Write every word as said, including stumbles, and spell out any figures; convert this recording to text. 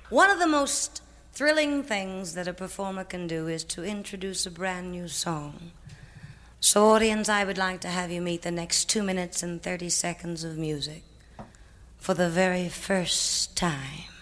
One of the most thrilling things that a performer can do is to introduce a brand new song. So, audience, I would like to have you meet the next two minutes and thirty seconds of music for the very first time.